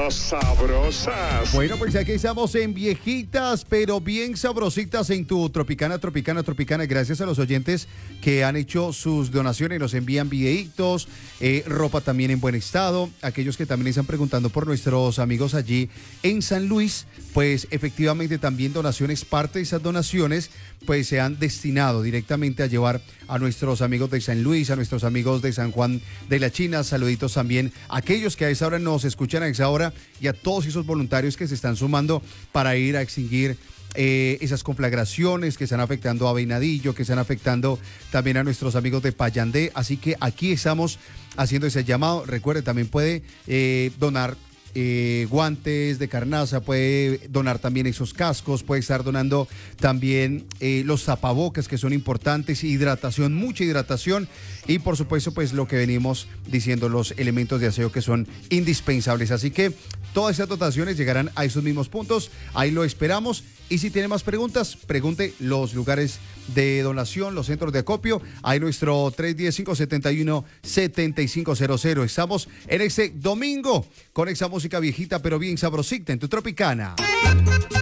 las sabrosas. Bueno, pues aquí estamos en viejitas, pero bien sabrositas en tu Tropicana. Gracias a los oyentes que han hecho sus donaciones, nos envían videitos, ropa también en buen estado. Aquellos que también están preguntando por nuestros amigos allí en San Luis, pues efectivamente también donaciones, parte de esas donaciones pues se han destinado directamente a llevar a nuestros amigos de San Luis, a nuestros amigos de San Juan de la China. Saluditos también a aquellos que a esa hora nos escuchan a esa hora y a todos esos voluntarios que se están sumando para ir a extinguir esas conflagraciones que están afectando a Venadillo, que están afectando también a nuestros amigos de Payandé. Así que aquí estamos haciendo ese llamado. Recuerde, también puede donar guantes de carnaza, puede donar también esos cascos, puede estar donando también los tapabocas, que son importantes, hidratación, mucha hidratación, y por supuesto pues lo que venimos diciendo, los elementos de aseo que son indispensables. Así que todas esas dotaciones llegarán a esos mismos puntos, ahí lo esperamos. Y si tiene más preguntas, pregunte los lugares de donación, los centros de acopio. Hay nuestro 310-571-7500. Estamos en este domingo con esa música viejita pero bien sabrosita en tu Tropicana.